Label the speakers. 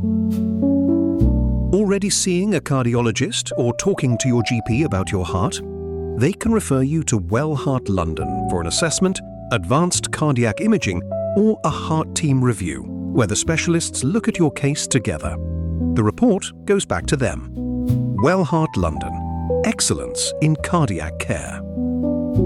Speaker 1: Already seeing a cardiologist or talking to your GP about your heart? They can refer you to Well Heart London for an assessment, advanced cardiac imaging, or a heart team review, where the specialists look at your case together. The report goes back to them. Well Heart London. Excellence in cardiac care.